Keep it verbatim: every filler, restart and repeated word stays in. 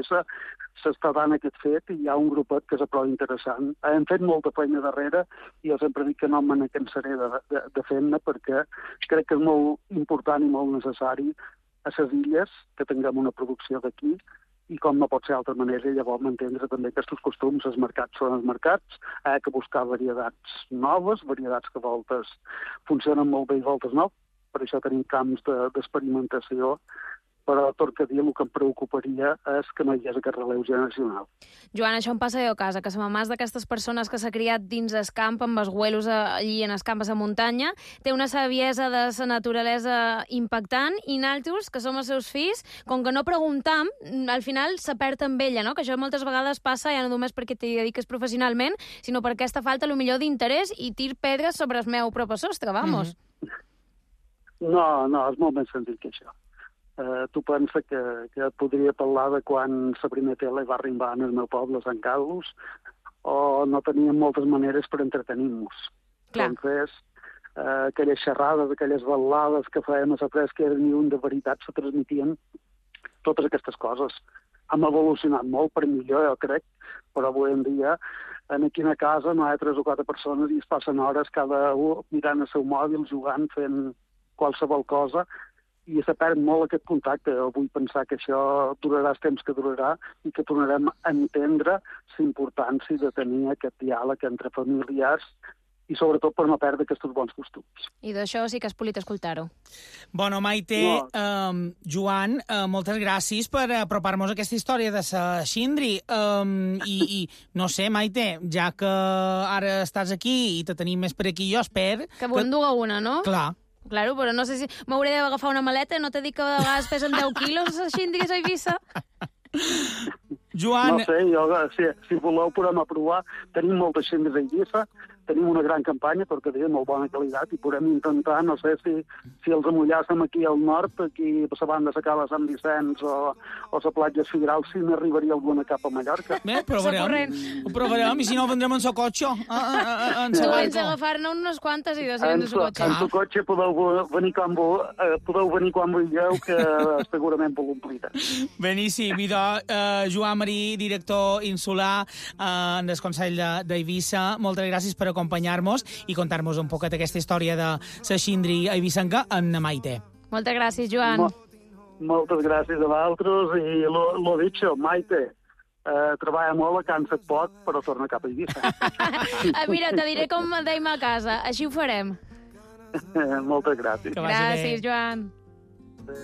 Eivissa s'està dant aquest fet i hi ha un grupet que és a prou interessant. Hem fet molta feina darrere i jo sempre dic que no me ne cansaré de, de, de fer-ne perquè crec que és molt important i molt necessari a les illes que tinguem una producció d'aquí i com no pot ser d'altra manera, llavors m'entendre també aquests costums, els mercats són els mercats, hi ha que buscar varietats noves, varietats que a voltes funcionen molt bé i a voltes no, per això tenim camps d'experimentació, però tot que dir el que em preocuparia és que no hi hagués aquest relleu generacional. Joan, això em passa jo a casa, que sa mamà és d'aquestes persones que s'ha criat dins el camp, amb els güelos allí en els camps de muntanya, té una saviesa de la naturalesa impactant, i naltros, que som els seus fills, com que no preguntam, al final se perd amb ella, no? Que això moltes vegades passa, ja no només perquè t'hi dediques professionalment, sinó per aquesta falta, potser d'interès i tir pedres sobre el meu propi sostre, vamos. Mm-hmm. No, no, és molt més senzill que això. Uh, tu pensa que, que podria parlar de quan la primera tele va arribar en el meu poble, Sant Carlos, o no teníem moltes maneres per entretenir-nos. Entonces, uh, aquelles xerrades, aquelles balades que fèiem a la pressa, que eren ni un de veritat, se transmitien totes aquestes coses. Hem evolucionat molt per millor, jo crec, però avui en dia en aquí a casa no hi ha tres o quatre persones i es passen hores cada un mirant el seu mòbil, jugant, fent qualsevol cosa, i se perd molt aquest contacte. Jo vull pensar que això durarà el temps que durarà i que tornarem a entendre la importància de tenir aquest diàleg entre familiars i sobretot per no perdre aquests bons costums. I d'això sí que és polit escoltar-ho. Bueno, Maite, no. um, Joan, uh, moltes gràcies per apropar-nos a aquesta història de la Xindri. Um, i, I no sé, Maite, ja que ara estàs aquí i te tenim més per aquí, jo espero... Que ho enduga una, no? Clar. Claro, però no sé si m'hauré d'agafar una maleta, no t'he dit que a vegades pesen deu quilos a Xindris a Eivissa? Joan... No sé, jo, si, si voleu podem aprovar. Tenim moltes Xindris a Eivissa, tenim una gran campanya, perquè de molt bona qualitat, i podem intentar, no sé, si, si els amullàssim aquí al nord, aquí a la banda de Cala Sant Vicenç o, o la platja Figueral, si n'arribaria alguna cap a Mallorca. Bé, provarem, ho provarem, i si no vendrem en el cotxe. Tu vens a agafar-ne unes quantes i després en el cotxe. En el cotxe podeu venir quan, eh, podeu venir quan vulgueu, que segurament puc omplir. Beníssim, idò, uh, Joan Marí, director insular uh, del Consell d'Eivissa, moltes gràcies per acompanyar-nos i contar-nos un poquet aquesta història de la Xindri eivissenca en Maite. Moltes gràcies, Joan. Mo moltes gràcies a vosaltres i lo, lo dicho, Maite, eh, treballa molt, cansa't poc, però torna cap a Eivissa. Mira, te diré com deim a casa, així ho farem. Moltes gràcies. Gràcies, Joan.